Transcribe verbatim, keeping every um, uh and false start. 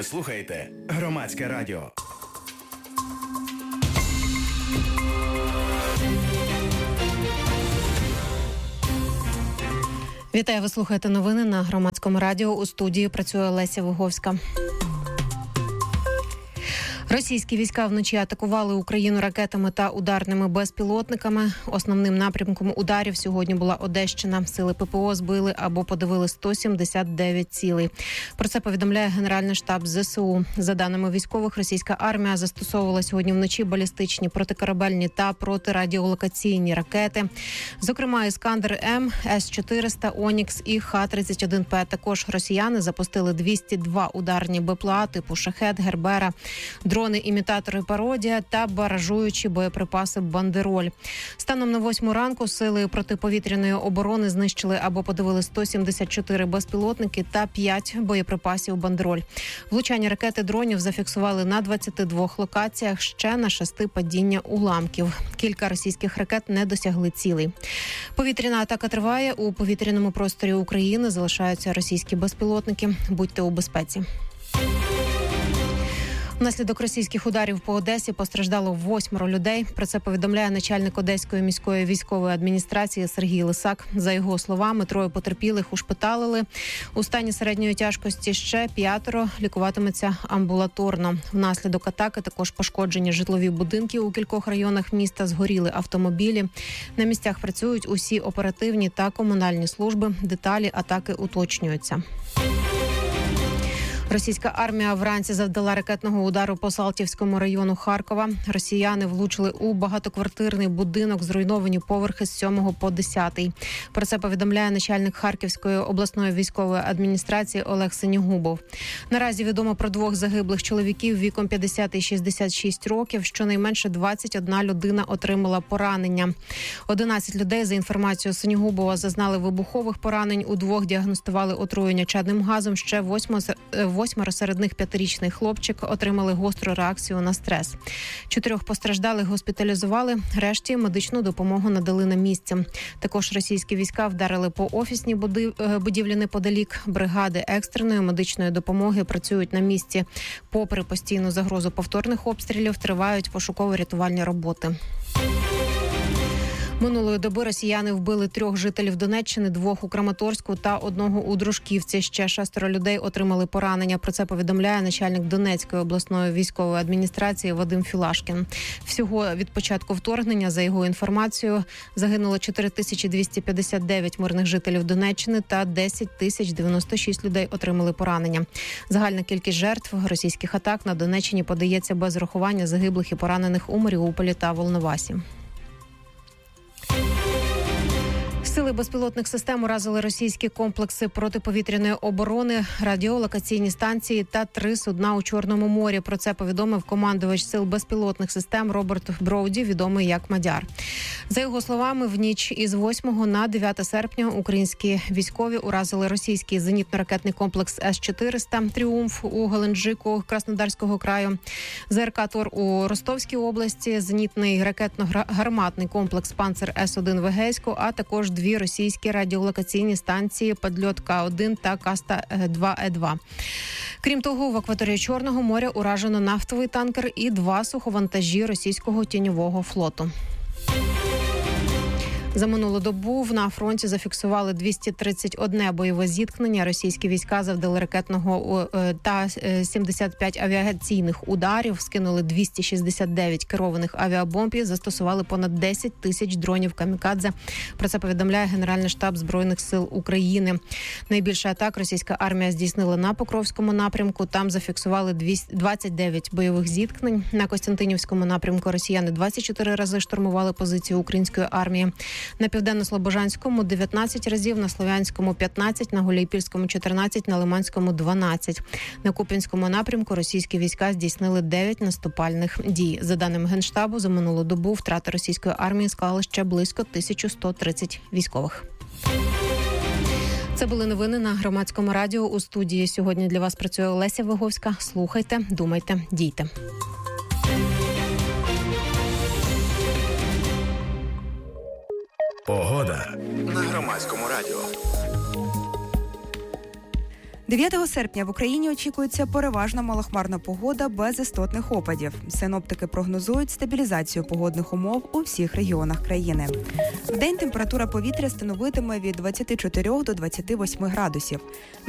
Ви слухаєте Громадське радіо. Вітаю, ви слухаєте новини на Громадському радіо. У студії працює Леся Виговська. Російські війська вночі атакували Україну ракетами та ударними безпілотниками. Основним напрямком ударів сьогодні була Одещина. Сили ППО збили або подавили сто сімдесят дев'ять цілей. Про це повідомляє Генеральний штаб ЗСУ. За даними військових, російська армія застосовувала сьогодні вночі балістичні, протикорабельні та протирадіолокаційні ракети. Зокрема, Іскандер-М, С чотириста, Онікс і Х тридцять один П. Також росіяни запустили двісті два ударні БПЛА типу Шахед, Гербера, дрони-імітатори Пародія та баражуючі боєприпаси Бандероль. Станом на восьму ранку сили протиповітряної оборони знищили або подавили сто сімдесят чотири безпілотники та п'ять боєприпасів Бандероль. Влучання ракети дронів зафіксували на двадцяти двох локаціях, ще на шести падіння уламків. Кілька російських ракет не досягли цілей. Повітряна атака триває. У повітряному просторі України залишаються російські безпілотники. Будьте у безпеці. Внаслідок російських ударів по Одесі постраждало восьмеро людей. Про це повідомляє начальник Одеської міської військової адміністрації Сергій Лисак. За його словами, троє потерпілих ушпиталили. У стані середньої тяжкості ще п'ятеро лікуватиметься амбулаторно. Внаслідок атаки також пошкоджені житлові будинки у кількох районах міста, згоріли автомобілі. На місцях працюють усі оперативні та комунальні служби. Деталі атаки уточнюються. Російська армія вранці завдала ракетного удару по Салтівському району Харкова. Росіяни влучили у багатоквартирний будинок, зруйновані поверхи з сьомого по десятий. Про це повідомляє начальник Харківської обласної військової адміністрації Олег Синігубов. Наразі відомо про двох загиблих чоловіків віком п'ятдесят і шістдесят шість років. Щонайменше двадцять одна людина отримала поранення. одинадцять людей, за інформацією Синігубова, зазнали вибухових поранень. У двох діагностували отруєння чадним газом. Ще восьмо Восьмеро серед них п'ятирічний хлопчик отримали гостру реакцію на стрес. Чотирьох постраждалих госпіталізували, решті медичну допомогу надали на місці. Також російські війська вдарили по офісній будівлі неподалік. Бригади екстреної медичної допомоги працюють на місці. Попри постійну загрозу повторних обстрілів, тривають пошуково-рятувальні роботи. Минулої доби росіяни вбили трьох жителів Донеччини, двох у Краматорську та одного у Дружківці. Ще шестеро людей отримали поранення. Про це повідомляє начальник Донецької обласної військової адміністрації Вадим Філашкін. Всього від початку вторгнення, за його інформацією, загинуло чотири тисячі двісті п'ятдесят дев'ять мирних жителів Донеччини та десять тисяч дев'яносто шість людей отримали поранення. Загальна кількість жертв російських атак на Донеччині подається без рахування загиблих і поранених у Маріуполі та Волновасі. Сили безпілотних систем уразили російські комплекси протиповітряної оборони, радіолокаційні станції та три судна у Чорному морі. Про це повідомив командувач сил безпілотних систем Роберт Броуді, відомий як Мадяр. За його словами, в ніч із восьмого на дев'яте серпня українські військові уразили російський зенітно-ракетний комплекс С чотириста «Тріумф» у Геленджику Краснодарського краю, ЗРК «Тор» у Ростовській області, зенітний ракетно-гарматний комплекс «Панцер С один» в Егейську, а також дві російські радіолокаційні станції «Подльот К один» та «Каста два Е два». Крім того, в акваторії Чорного моря уражено нафтовий танкер і два суховантажі російського тіньового флоту. За минулу добу на фронті зафіксували двісті тридцять одне бойове зіткнення. Російські війська завдали ракетного та сімдесят п'ять авіаційних ударів, скинули двісті шістдесят дев'ять керованих авіабомб і застосували понад десять тисяч дронів камікадзе. Про це повідомляє Генеральний штаб Збройних сил України. Найбільше атак російська армія здійснила на Покровському напрямку. Там зафіксували двадцять дев'ять бойових зіткнень. На Костянтинівському напрямку росіяни двадцять чотири рази штурмували позиції української армії. На Південно-Слобожанському – дев'ятнадцять разів, на Слов'янському – п'ятнадцять, на Гуляйпільському – чотирнадцять, на Лиманському – дванадцять. На Куп'янському напрямку російські війська здійснили дев'ять наступальних дій. За даними Генштабу, за минулу добу втрати російської армії склали ще близько тисяча сто тридцять військових. Це були новини на Громадському радіо. У студії сьогодні для вас працює Леся Виговська. Слухайте, думайте, дійте. Погода на Громадському радіо. дев'ятого серпня в Україні очікується переважно малохмарна погода без істотних опадів. Синоптики прогнозують стабілізацію погодних умов у всіх регіонах країни. Вдень температура повітря становитиме від двадцяти чотирьох до двадцяти восьми градусів.